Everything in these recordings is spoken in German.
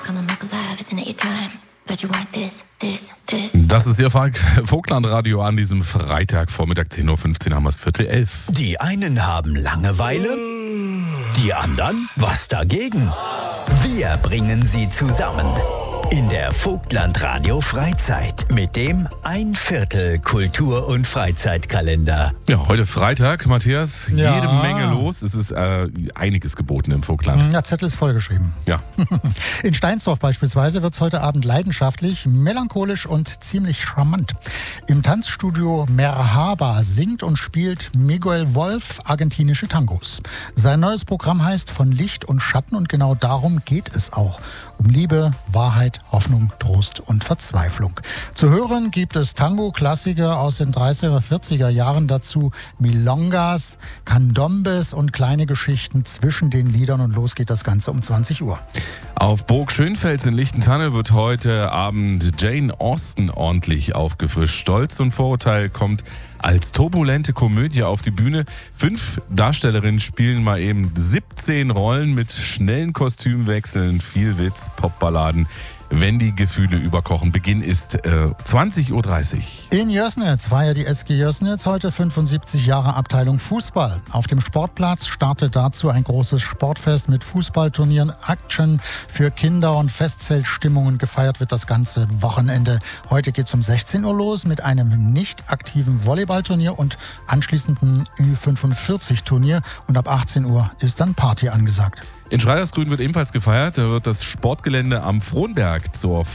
Das ist Ihr Vogtland-Radio an diesem Freitagvormittag, 10.15 Uhr, haben wir es 10:45. Die einen haben Langeweile, die anderen was dagegen. Wir bringen sie zusammen in der Vogtland-Radio Freizeit mit dem 1/4 Kultur- und Freizeitkalender. Ja, heute Freitag, Matthias, jede Menge los. Es ist einiges geboten im Vogtland. Der Zettel ist vollgeschrieben. Ja. In Steinsdorf beispielsweise wird es heute Abend leidenschaftlich, melancholisch und ziemlich charmant. Im Tanzstudio Merhaba singt und spielt Miguel Wolf argentinische Tangos. Sein neues Programm heißt Von Licht und Schatten und genau darum geht es auch. Um Liebe, Wahrheit, Hoffnung, Trost und Verzweiflung. Zu hören gibt es Tango-Klassiker aus den 30er, 40er Jahren, dazu Milongas, Candombes und kleine Geschichten zwischen den Liedern und los geht das Ganze um 20 Uhr. Auf Burg Schönfels in Lichtentanne wird heute Abend Jane Austen ordentlich aufgefrischt. Stolz und Vorurteil kommt als turbulente Komödie auf die Bühne. 5 Darstellerinnen spielen mal eben 17 Rollen mit schnellen Kostümwechseln, viel Witz, Popballaden. Wenn die Gefühle überkochen. Beginn ist 20.30 Uhr. In Jössnitz feiert die SG Jössnitz heute 75 Jahre Abteilung Fußball. Auf dem Sportplatz startet dazu ein großes Sportfest mit Fußballturnieren, Action für Kinder und Festzeltstimmungen. Gefeiert wird das ganze Wochenende. Heute geht es um 16 Uhr los mit einem nicht aktiven Volleyballturnier und anschließendem Ü45-Turnier. Und ab 18 Uhr ist dann Party angesagt. In Schreiersgrün wird ebenfalls gefeiert. Da wird das Sportgelände am Frohnberg zur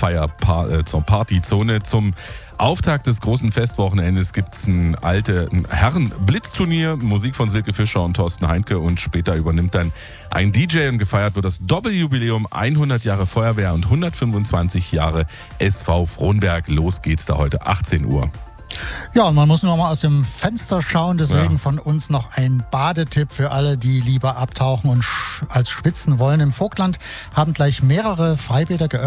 Partyzone. Zum Auftakt des großen Festwochenendes gibt es ein Herren-Blitzturnier, Musik von Silke Fischer und Thorsten Heinke und später übernimmt dann ein DJ und gefeiert wird das Doppeljubiläum 100 Jahre Feuerwehr und 125 Jahre SV Frohnberg. Los geht's da heute 18 Uhr. Ja, und man muss nur mal aus dem Fenster schauen, deswegen von uns noch ein Badetipp für alle, die lieber abtauchen und als schwitzen wollen. Im Vogtland haben gleich mehrere Freibäder geöffnet.